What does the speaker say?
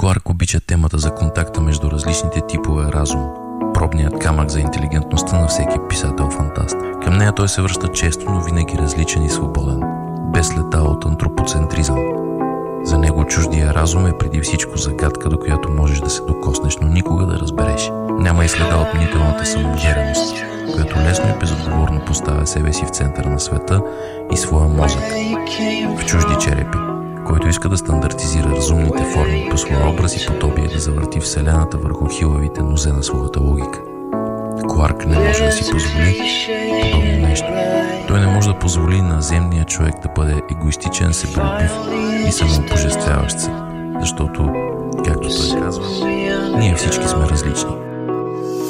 Кларк обича темата за контакта между различните типове разум, пробният камък за интелигентността на всеки писател-фантаст. Към нея той се връща често, но винаги различен и свободен, без следа от антропоцентризъм. За него чуждия разум е преди всичко загадка, до която можеш да се докоснеш, но никога да разбереш. Няма и следа от мнителната самоувереност, която лесно и безотговорно поставя себе си в центъра на света и своя мозък в чужди черепи, който иска да стандартизира разумните форми по своя образ и подобие, да завърти Вселената върху хилавите нозе на своята логика. Кларк не може да си позволи подобно нещо. Той не може да позволи на земния човек да бъде егоистичен, себелюбив и самоопожествяващ се, защото, както той казва, ние всички сме различни.